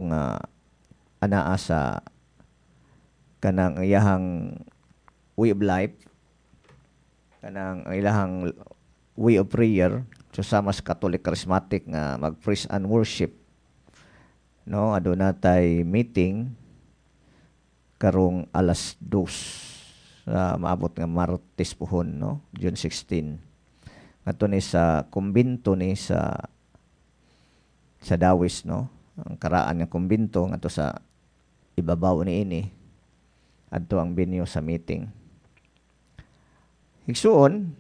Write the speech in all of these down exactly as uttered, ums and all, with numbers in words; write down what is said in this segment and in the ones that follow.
nga anaa sa kanang iyahang way of life, kanang ilahang way of prayer, so sama sa Catholic Charismatic nga mag-praise and worship. No, aduna tay meeting karong alas dos sa maabot nga Martes puhon, no, June sixteen. Ato ni sa kumbinto ni sa sa Dawis, no, ang karaan nga kumbinto ngadto sa ibabaw ni ini adto ang venue sa meeting. Higsuon,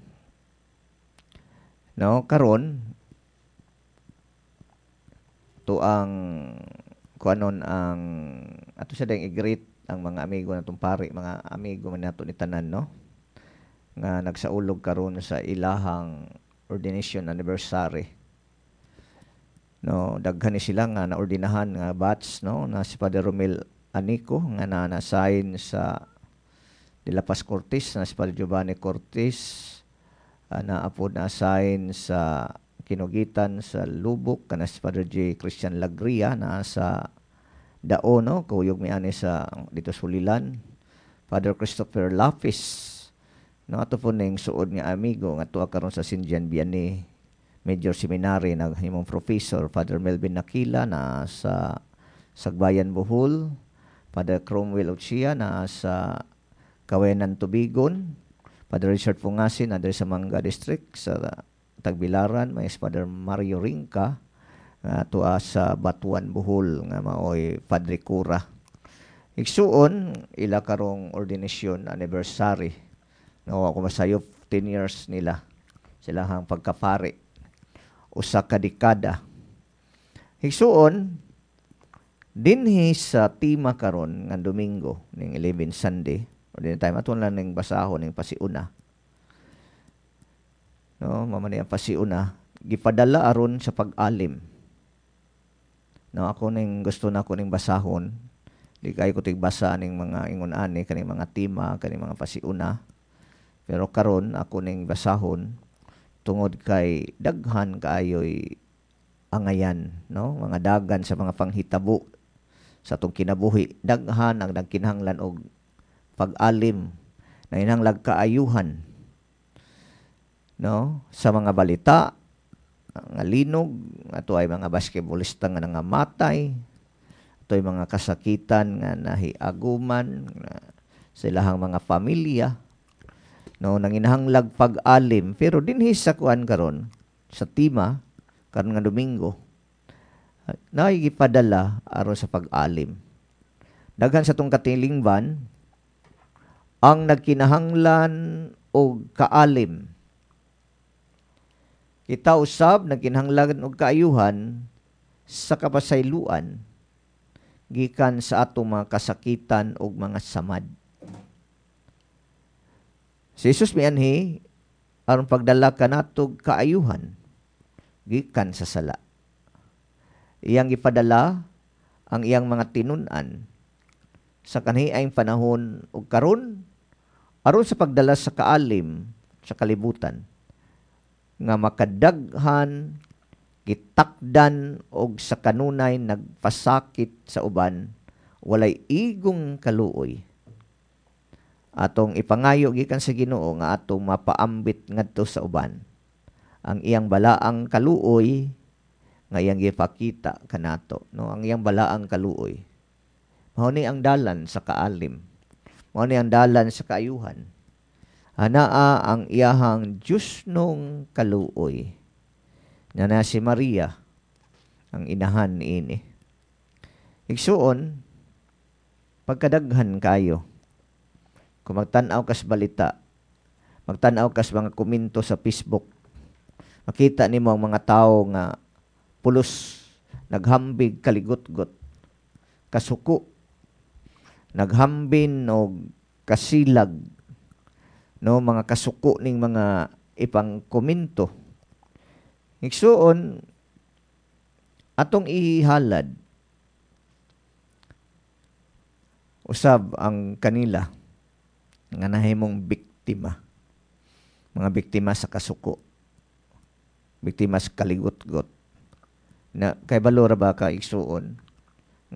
no, karon to ang kuanon ang ato sa dayang i-greet ang mga amigo natong pari, mga amigo man nato ni tanan, no, nga nagsaulog karon sa ilahang ordination anniversary. No, daghan ni sila nga naordinahan nga batch, no, na si Father Romel Anico nga na-assign sa De La Paz Cortez, na si Padre Giovanni Cortez uh, na apod na-assign sa Kinugitan sa Lubok, kana si Padre J. Christian Lagria na sa Dao, no, kuyog mi ani sa dito Sulilan. Father Christopher Lapis, no, ato po ning suod nga amigo nga tuwa karon sa Saint John Vianney Major Seminary na himong professor. Father Melvin Nakila na sa Sagbayan Bohol. Father Cromwell Ochia na sa Kawenan Tubigon. Father Richard Fungasin na diri sa Manga District sa Tagbilaran. May Father Mario Rinca nga tuwa sa Batuan Bohol nga maoy Padre Cura. Igsuon ila karong ordination anniversary. No, ako masayop ten years nila sila hang pagkapari, usa ka dekada. Higsuon dinhi sa tima karon nga Domingo ning eleven Sunday, or din time aton lang ning basahon ning pasiuna. No, mamani ang pasiuna gipadala aron sa pag-alim. No, ako ning gusto na ko ning basahon, di kay ko tigbasa ning mga ingon ani kaning mga tima kaning mga pasiuna. Pero karon ako ning basahon tungod kay daghan kaayoy angayan, no, mga dagan sa mga panghitabo sa atong kinabuhi. Daghan ang nagkinahanglan og pag-alim na inanglag kaayuhan, no, sa mga balita nga linog, ato ay mga basketballista nga nangamatay, ato ay mga kasakitan nga nahiaguman sa ilahang mga pamilya, no, nanginahanglag pag-alim. Pero dinhi sa kuan karon sa tima karon nga Domingo naigipadala aron sa pag-alim. Daghan sa tong katilingban ang nagkinahanglan og kaalim. Kita usab nagkinahanglan og kaayuhan sa kapasayloan gikan sa atong mga kasakitan ug mga samad. Si Jesus mianhi aron pagdala kanatog kaayuhan gikan sa sala. Iyang gipadala ang iyang mga tinun-an sa kanhiayng panahon ug karon aron sa pagdala sa kaalim sa kalibutan nga makadaghan, gitakdan og sa kanunay nagpasakit sa uban, walay igong kaluoy. Atong ipangayo gikan sa Ginoo nga atong mapaambit ngadto sa uban ang iyang balaang kaluoy nga iyang gipakita kanato, no, ang iyang balaang kaluoy. Mao ni ang dalan sa kaalim, mao ni ang dalan sa kaayuhan. Anaa ang iyahang Diyos nung kaluoy na na si Maria ang inahan ini. Igsuon pagkadaghan kayo kung magtan-aw kas balita, magtan-aw kas mga komento sa Facebook, makita nimo ang mga tawo nga pulos naghambig kaligot-got, kasuko, naghambin og kasilag, no, mga kasuko ning mga ipang komento. Igsuon atong ihalad usab ang kanila nga nahimong biktima, mga biktima sa kasuko, biktima sa kaligot-got. Na kay balora ba ka igsuon